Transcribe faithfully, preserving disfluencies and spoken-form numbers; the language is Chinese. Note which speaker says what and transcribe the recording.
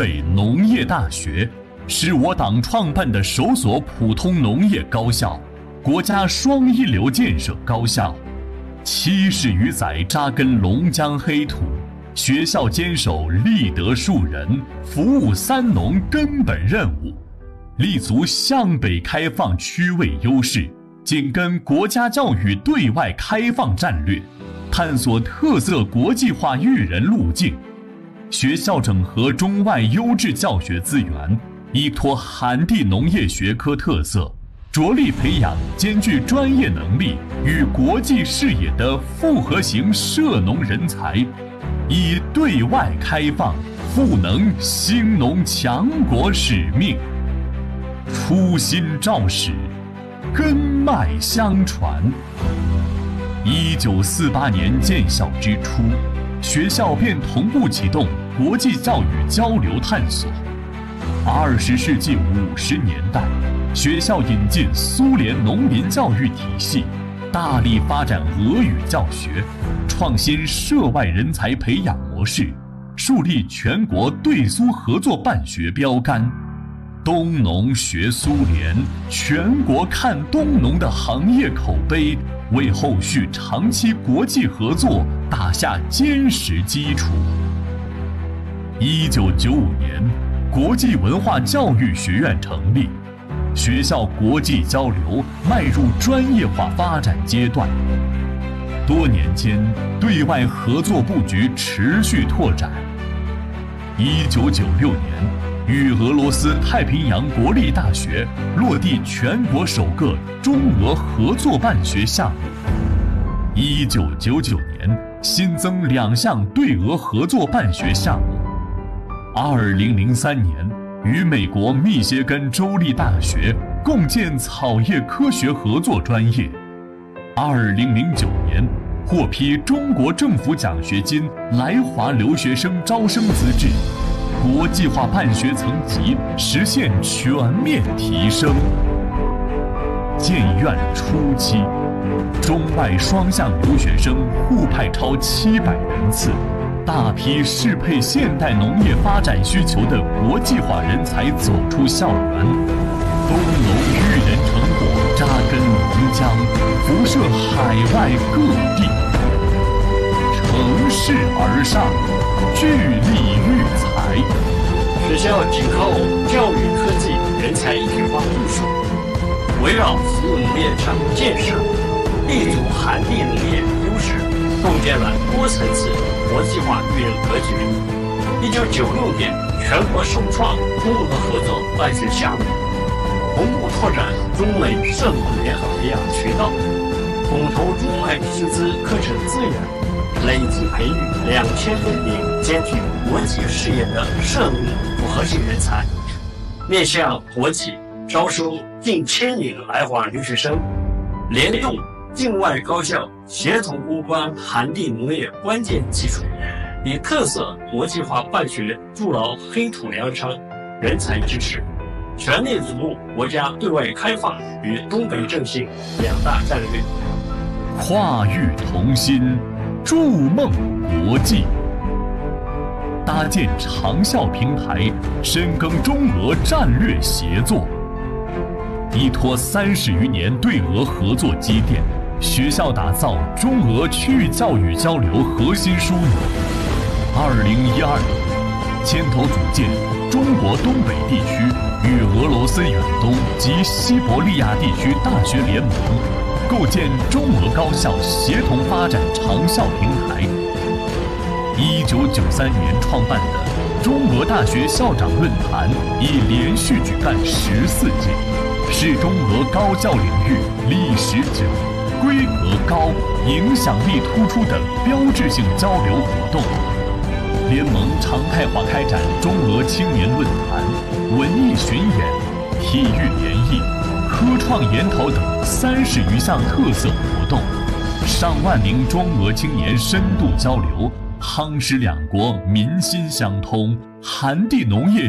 Speaker 1: 北农业大学，是我党创办的首所普通农业高校，国家双一流建设高校。七十余载扎根龙江黑土，学校坚守立德树人、服务三农根本任务，立足向北开放区位优势，紧跟国家教育对外开放战略，探索特色国际化育人路径。学校整合中外优质教学资源，依托涵地农业学科特色，着力培养兼具专业能力与国际视野的复合型涉农人才，以对外开放赋能兴农强国使命。初心肇始，根脉相传。一九四八年建校之初，学校便同步启动国际教育交流探索。二十世纪五十年代，学校引进苏联农民教育体系，大力发展俄语教学，创新涉外人才培养模式，树立全国对苏合作办学标杆。东农学苏联，全国看东农的行业口碑，为后续长期国际合作打下坚实基础。一九九五年，国际文化教育学院成立，学校国际交流迈入专业化发展阶段。多年间，对外合作布局持续拓展。一九九六年，与俄罗斯太平洋国立大学落地全国首个中俄合作办学项目。一九九九年，新增两项对俄合作办学项目。二零零三年，与美国密歇根州立大学共建草业科学合作专业。二零零九年，获批中国政府奖学金来华留学生招生资质，国际化办学层级实现全面提升。建院初期，中外双向留学生互派超七百人次，大批适配现代农业发展需求的国际化人才走出校园，东农育人成果扎根龙江，辐射海外各地。乘势而上，聚力育才。
Speaker 2: 学校紧靠教育、科技、人才一体化部署，围绕服务农业产业建设，立足涵地农业优势，构建了多层次国际化育人格局。一九九六年，全国首创中俄合作办学项目，同步拓展中美涉农联合培养渠道，统筹中外师资课程资源，累计培育两千多名兼具国际视野的涉农复合型人才，面向国际招收近千名来华留学生，联动境外高校协同攻关涵地农业关键技术，以特色国际化办学筑牢黑土良昌人才支持，全力组入国家对外开放与东北振兴两大战略，
Speaker 1: 跨域同心，筑梦国际，搭建长效平台，深耕中俄战略协作。依托三十余年对俄合作积淀，学校打造中俄区域教育交流核心枢纽。二零一二年，牵头组建中国东北地区与俄罗斯远东及西伯利亚地区大学联盟，构建中俄高校协同发展长效平台。一九九三年创办的中俄大学校长论坛已连续举办十四届，是中俄高教领域历史久、规格高、影响力突出的标志性交流活动。联盟常态化开展中俄青年论坛、文艺巡演、体育联谊、科创研讨等三十余项特色活动，上万名中俄青年深度交流，夯实两国民心相通，涵地农业